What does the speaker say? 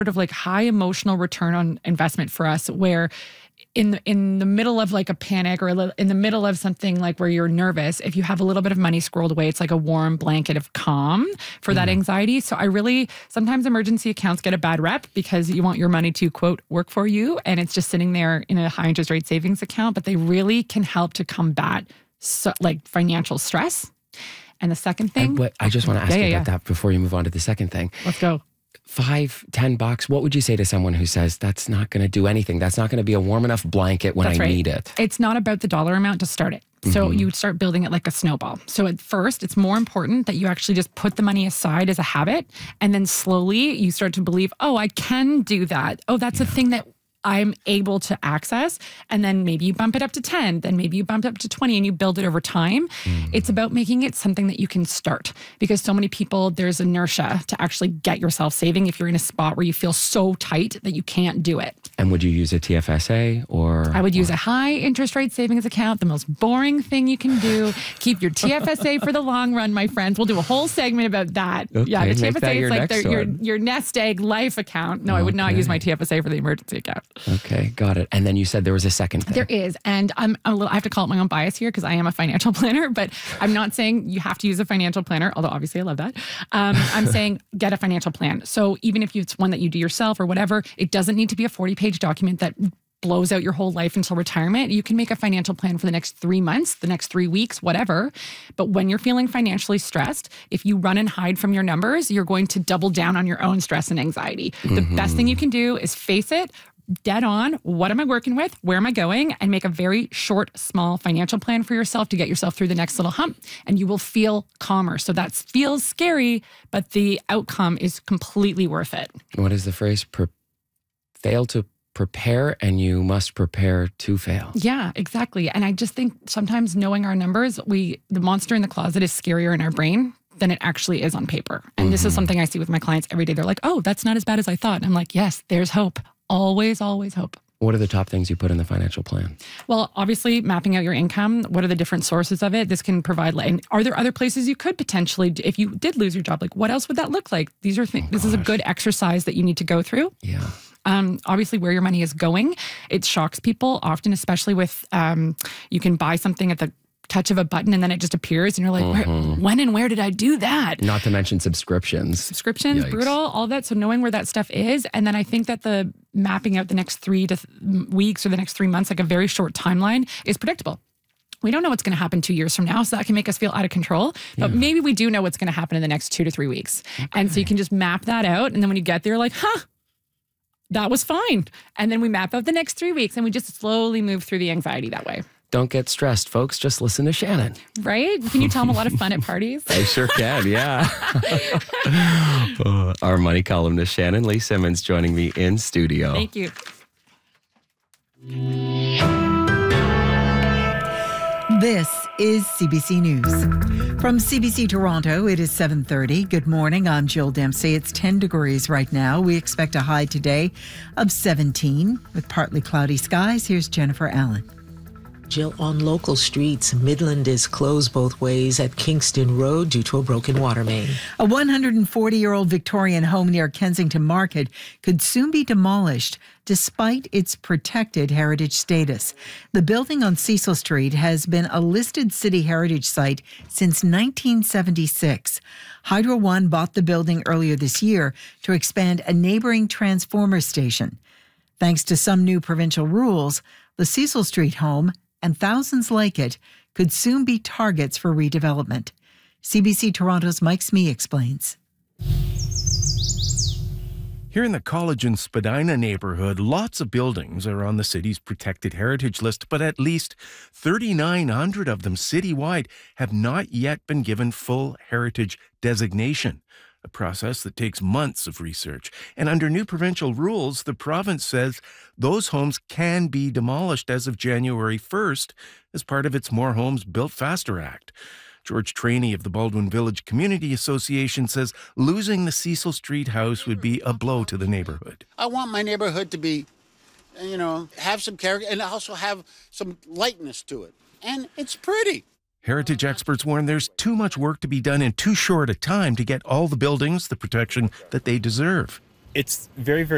of like high emotional return on investment for us, where in the middle of like a panic or in the middle of something like where you're nervous, if you have a little bit of money squirreled away, it's like a warm blanket of calm for that anxiety. So sometimes emergency accounts get a bad rep because you want your money to, quote, work for you, and it's just sitting there in a high interest rate savings account, but they really can help to combat like financial stress. And the second thing, I just want to ask you about that before you move on to the second thing. Let's go. $5, $10, what would you say to someone who says that's not going to do anything? That's not going to be a warm enough blanket when I need it. It's not about the dollar amount to start it. So you start building it like a snowball. So at first, it's more important that you actually just put the money aside as a habit. And then slowly you start to believe, oh, I can do that. Oh, that's a thing that I'm able to access. And then maybe you bump it up to 10, then maybe you bump it up to 20 and you build it over time. It's about making it something that you can start, because so many people, there's inertia to actually get yourself saving if you're in a spot where you feel so tight that you can't do it. And would you use a TFSA or? I would use a high interest rate savings account, the most boring thing you can do. Keep your TFSA for the long run, my friends. We'll do a whole segment about that. Okay, yeah, the TFSA is like your nest egg life account. No, I would not use my TFSA for the emergency account. Okay, got it. And then you said there was a second thing. There is. And I have to call it my own bias here because I am a financial planner, but I'm not saying you have to use a financial planner, although obviously I love that. I'm saying get a financial plan. So even if it's one that you do yourself or whatever, it doesn't need to be a 40-page document that blows out your whole life until retirement. You can make a financial plan for the next 3 months, the next 3 weeks, whatever. But when you're feeling financially stressed, if you run and hide from your numbers, you're going to double down on your own stress and anxiety. The best thing you can do is face it, dead on. What am I working with? Where am I going? And make a very short, small financial plan for yourself to get yourself through the next little hump, and you will feel calmer. So that feels scary, but the outcome is completely worth it. What is the phrase? Fail to prepare and you must prepare to fail. Yeah, exactly. And I just think sometimes knowing our numbers, the monster in the closet is scarier in our brain than it actually is on paper. And this is something I see with my clients every day. They're like, oh, that's not as bad as I thought. And I'm like, yes, there's hope. Always, always hope. What are the top things you put in the financial plan? Well, obviously mapping out your income. What are the different sources of it? This can provide, and are there other places you could potentially, if you did lose your job, like what else would that look like? These are things, this is a good exercise that you need to go through. Yeah. Obviously where your money is going. It shocks people often, especially with, you can buy something at the touch of a button and then it just appears and you're like, when and where did I do that? Not to mention subscriptions. Yikes. Brutal, all that. So knowing where that stuff is. And then I think that the mapping out the next 3 weeks or the next 3 months, like a very short timeline, is predictable. We don't know what's going to happen 2 years from now, so that can make us feel out of control. But maybe we do know what's going to happen in the next 2 to 3 weeks. Okay. And so you can just map that out. And then when you get there, like, that was fine. And then we map out the next 3 weeks and we just slowly move through the anxiety that way. Don't get stressed, folks. Just listen to Shannon. Right? Can you tell them a lot of fun at parties? I sure can, yeah. Our money columnist, Shannon Lee Simmons, joining me in studio. Thank you. This is CBC News. From CBC Toronto, it is 7:30. Good morning, I'm Jill Dempsey. It's 10 degrees right now. We expect a high today of 17 with partly cloudy skies. Here's Jennifer Allen. Jill, on local streets, Midland is closed both ways at Kingston Road due to a broken water main. A 140-year-old Victorian home near Kensington Market could soon be demolished despite its protected heritage status. The building on Cecil Street has been a listed city heritage site since 1976. Hydro One bought the building earlier this year to expand a neighboring transformer station. Thanks to some new provincial rules, the Cecil Street home and thousands like it could soon be targets for redevelopment. CBC Toronto's Mike Smee explains. Here in the College and Spadina neighborhood, lots of buildings are on the city's protected heritage list, but at least 3,900 of them citywide have not yet been given full heritage designation, a process that takes months of research. And under new provincial rules, the province says those homes can be demolished as of January 1st as part of its More Homes Built Faster Act. George Trainey of the Baldwin Village Community Association says losing the Cecil Street house would be a blow to the neighborhood. I want my neighborhood to be, have some character and also have some lightness to it. And it's pretty. Heritage experts warn there's too much work to be done in too short a time to get all the buildings the protection that they deserve. It's very, very